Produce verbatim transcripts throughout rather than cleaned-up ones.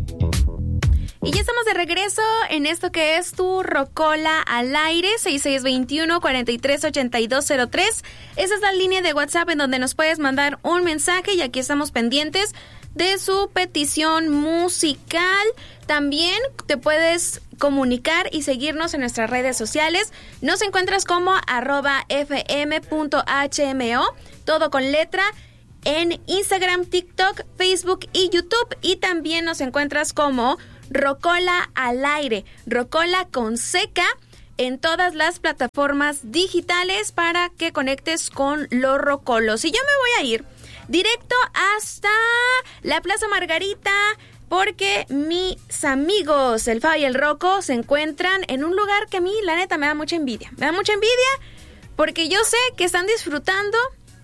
Y ya estamos de regreso en esto que es tu Rocola al aire, seis seis dos uno, cuatro tres ocho dos cero tres. Esa es la línea de WhatsApp en donde nos puedes mandar un mensaje y aquí estamos pendientes de su petición musical. También te puedes comunicar y seguirnos en nuestras redes sociales. Nos encuentras como arroba fm.hmo, todo con letra, en Instagram, TikTok, Facebook y YouTube. Y también nos encuentras como Rocola al aire, Rocola con seca, en todas las plataformas digitales para que conectes con los rocolos. Y yo me voy a ir directo hasta la Plaza Margarita porque mis amigos, el Fao y el Rocco, se encuentran en un lugar que a mí, la neta, me da mucha envidia. Me da mucha envidia porque yo sé que están disfrutando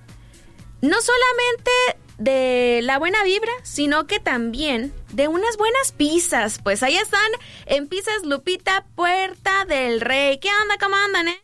no solamente de la buena vibra, sino que también de unas buenas pizzas. Pues ahí están en Pizzas Lupita, Puerta del Rey. ¿Qué onda? ¿Cómo andan, eh?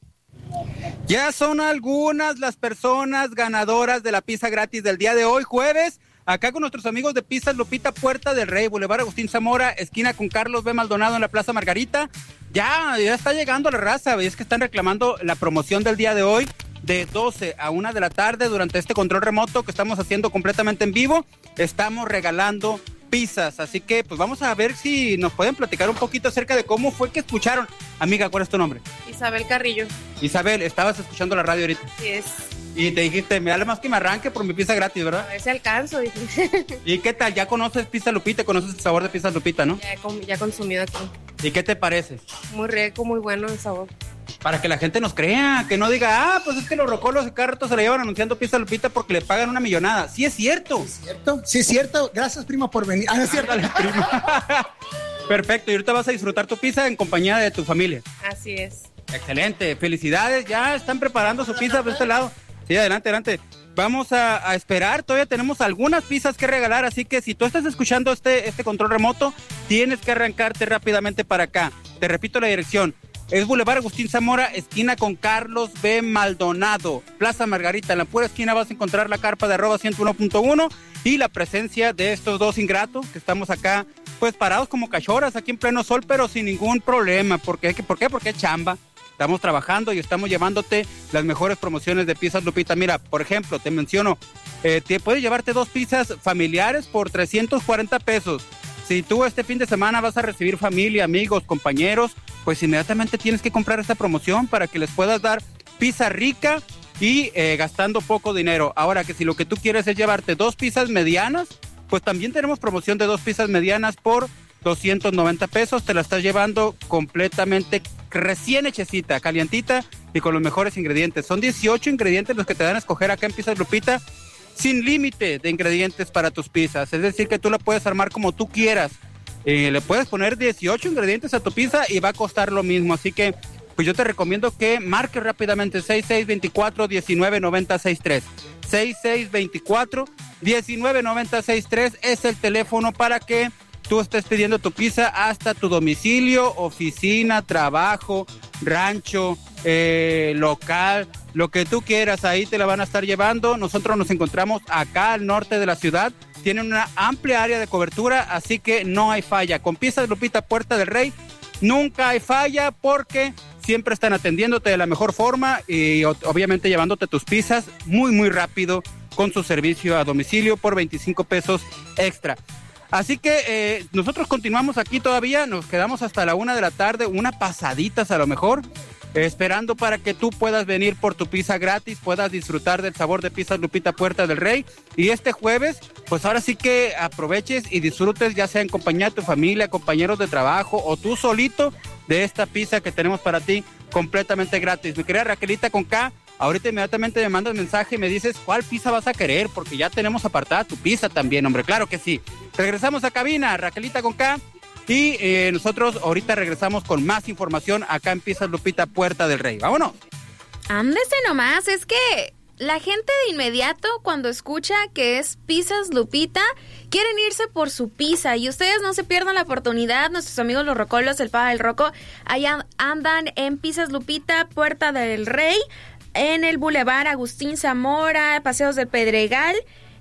Ya son algunas las personas ganadoras de la pizza gratis del día de hoy, jueves, acá con nuestros amigos de Pizzas Lupita, Puerta del Rey, Boulevard Agustín Zamora, esquina con Carlos B. Maldonado en la Plaza Margarita. Ya, ya está llegando la raza, y es que están reclamando la promoción del día de hoy, de doce a una de la tarde, durante este control remoto que estamos haciendo completamente en vivo. Estamos regalando pizzas, así que pues vamos a ver si nos pueden platicar un poquito acerca de cómo fue que escucharon. Amiga, ¿cuál es tu nombre? Isabel Carrillo. Isabel, estabas escuchando la radio ahorita. Sí es. Y te dijiste, me da más que me arranque por mi pizza gratis, ¿verdad? A ver si alcanzo. Dije. ¿Y qué tal? ¿Ya conoces Pizza Lupita? ¿Conoces el sabor de Pizza Lupita, no? Ya he, com- ya he consumido aquí. ¿Y qué te parece? Muy rico, muy bueno el sabor. Para que la gente nos crea, que no diga, ah, pues es que los rocolos de cada rato se le llevan anunciando Pizza Lupita porque le pagan una millonada. Sí es cierto. ¿Es cierto? Sí es cierto. Gracias, primo, por venir. Ah, no es cierto. Ándale, primo. Perfecto, y ahorita vas a disfrutar tu pizza en compañía de tu familia. Así es. Excelente, felicidades, ya están preparando su pizza de este lado. Sí, adelante, adelante. Vamos a, a esperar, todavía tenemos algunas pizzas que regalar, así que si tú estás escuchando este, este control remoto, tienes que arrancarte rápidamente para acá. Te repito la dirección. Es Boulevard Agustín Zamora, esquina con Carlos B. Maldonado, Plaza Margarita. En la pura esquina vas a encontrar la carpa de arroba ciento uno punto uno y la presencia de estos dos ingratos que estamos acá, pues parados como cachorras aquí en pleno sol, pero sin ningún problema. ¿Por qué? ¿Por qué? Porque es chamba. Estamos trabajando y estamos llevándote las mejores promociones de Pizzas Lupita. Mira, por ejemplo, te menciono, eh, te puedes llevarte dos pizzas familiares por trescientos cuarenta pesos. Si tú este fin de semana vas a recibir familia, amigos, compañeros, pues inmediatamente tienes que comprar esta promoción para que les puedas dar pizza rica y eh, gastando poco dinero. Ahora que si lo que tú quieres es llevarte dos pizzas medianas, pues también tenemos promoción de dos pizzas medianas por doscientos noventa pesos. Te la estás llevando completamente recién hechecita, calientita y con los mejores ingredientes. Son dieciocho ingredientes los que te dan a escoger acá en Pizzas Lupita, sin límite de ingredientes para tus pizzas. Es decir, que tú la puedes armar como tú quieras. Eh, le puedes poner dieciocho ingredientes a tu pizza y va a costar lo mismo. Así que, pues yo te recomiendo que marques rápidamente seis seis dos cuatro, uno nueve nueve cero seis tres. seis seis dos cuatro, uno nueve nueve cero seis tres es el teléfono para que tú estés pidiendo tu pizza hasta tu domicilio, oficina, trabajo, rancho, eh, local, lo que tú quieras, ahí te la van a estar llevando. Nosotros nos encontramos acá al norte de la ciudad, tienen una amplia área de cobertura, así que no hay falla. Con Pizzas Lupita, Puerta del Rey, nunca hay falla porque siempre están atendiéndote de la mejor forma y obviamente llevándote tus pizzas muy, muy rápido con su servicio a domicilio por veinticinco pesos extra. Así que eh, nosotros continuamos aquí todavía, nos quedamos hasta la una de la tarde, una pasaditas a lo mejor, eh, esperando para que tú puedas venir por tu pizza gratis, puedas disfrutar del sabor de Pizzas Lupita, Puerta del Rey. Y este jueves, pues ahora sí que aproveches y disfrutes, ya sea en compañía de tu familia, compañeros de trabajo o tú solito, de esta pizza que tenemos para ti completamente gratis. Mi querida Raquelita con K, ahorita inmediatamente me mandas mensaje y me dices cuál pizza vas a querer, porque ya tenemos apartada tu pizza también, hombre, claro que sí. Regresamos a cabina, Raquelita con K, y eh, nosotros ahorita regresamos con más información acá en Pizzas Lupita, Puerta del Rey. ¡Vámonos! Ándese nomás, es que la gente de inmediato cuando escucha que es Pizzas Lupita, quieren irse por su pizza y ustedes no se pierdan la oportunidad. Nuestros amigos los rocolos, el Fao, el Rocco, allá andan en Pizzas Lupita, Puerta del Rey, en el Boulevard Agustín Zamora, Paseos del Pedregal.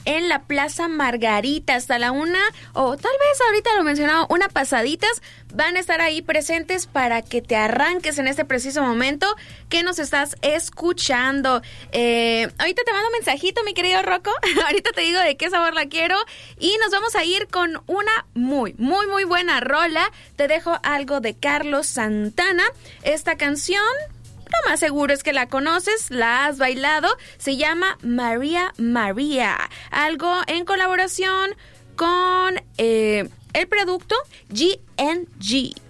en la Plaza Margarita hasta la una, o tal vez ahorita lo mencionaba, una pasaditas, van a estar ahí presentes para que te arranques en este preciso momento que nos estás escuchando. Eh, ahorita te mando un mensajito, mi querido Rocco, ahorita te digo de qué sabor la quiero, y nos vamos a ir con una muy, muy, muy buena rola. Te dejo algo de Carlos Santana. Esta canción, lo más seguro es que la conoces, la has bailado, se llama María María, algo en colaboración con eh, el producto G N G.